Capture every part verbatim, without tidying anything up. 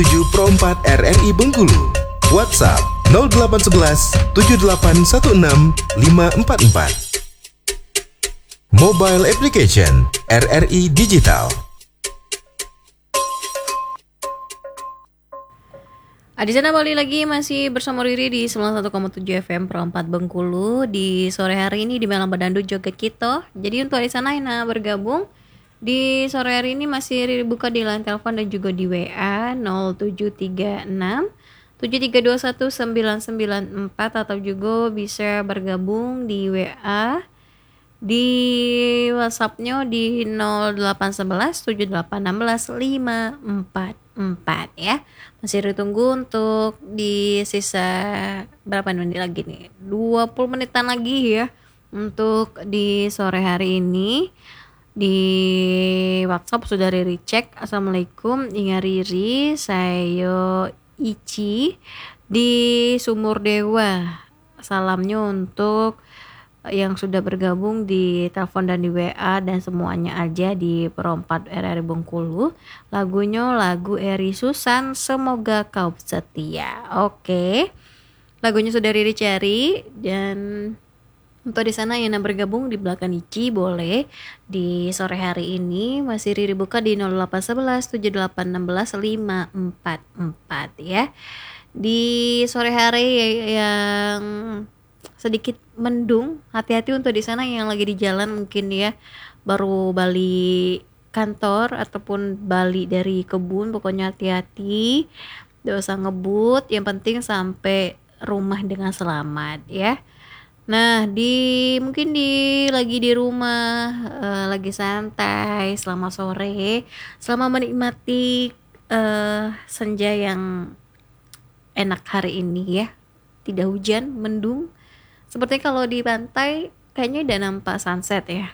tujuh Pro empat R R I Bengkulu. WhatsApp nol delapan satu satu tujuh delapan satu enam lima empat empat. Mobile application R R I Digital. Di sana balik lagi masih bersama Riri di sembilan puluh satu koma tujuh F M Pro empat Bengkulu di sore hari ini di Malam Badandut Joget Kita. Jadi untuk di sana yang bergabung di sore hari ini masih Riri buka di line telepon dan juga di W A nol tujuh tiga enam tujuh tiga dua satu sembilan sembilan empat atau juga bisa bergabung di W A di WhatsApp-nya di nol delapan satu satu tujuh delapan enam lima empat empat ya. Masih ditunggu untuk di sisa berapa menit lagi nih? dua puluh menitan lagi ya untuk di sore hari ini. Di WhatsApp sudah Riri cek. Assalamualaikum Inga Riri, saya Ici di Sumur Dewa. Salamnya untuk yang sudah bergabung di telepon dan di W A dan semuanya aja di Pro empat R R I Bengkulu. Lagunya lagu Eri Susan, Semoga Kau Setia. Oke. Lagunya sudah Riri cari dan untuk di sana yang bergabung di belakang Ici boleh di sore hari ini masih Riri buka di nol delapan satu satu tujuh delapan enam lima empat empat ya. Di sore hari yang sedikit mendung, hati-hati untuk di sana yang lagi di jalan mungkin ya, baru balik kantor ataupun balik dari kebun, pokoknya hati-hati, gak usah ngebut, yang penting sampai rumah dengan selamat ya. Nah, di mungkin di lagi di rumah, uh, lagi santai selama sore, selama menikmati uh, senja yang enak hari ini ya, tidak hujan, mendung. Seperti kalau di pantai kayaknya udah nampak sunset ya.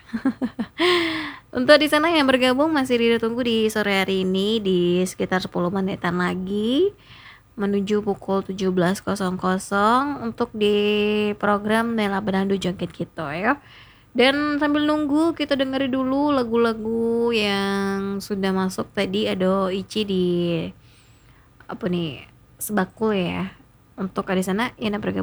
Untuk di sana yang bergabung masih ditunggu di sore hari ini di sekitar sepuluh menitan lagi menuju pukul tujuh belas untuk di program Nela Badandut Joget Kita ya. Dan sambil nunggu kita dengerin dulu lagu-lagu yang sudah masuk tadi. Ada Ici di apa nih Sebakul ya. Untuk di sana yang bergabung